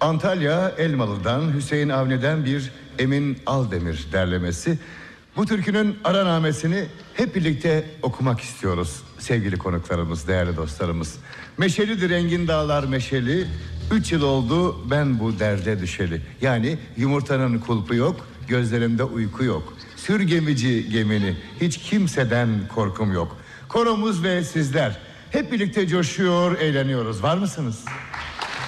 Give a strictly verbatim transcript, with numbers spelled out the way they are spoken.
Antalya Elmalı'dan Hüseyin Avni'den bir Emin Aldemir derlemesi. Bu türkünün aranamesini hep birlikte okumak istiyoruz sevgili konuklarımız, değerli dostlarımız. Meşelidir engin dağlar meşeli, üç yıl oldu ben bu derde düşeli. Yani yumurtanın kulpu yok, gözlerimde uyku yok. Sür gemici gemini, hiç kimseden korkum yok. Koromuz ve sizler hep birlikte coşuyor, eğleniyoruz. Var mısınız?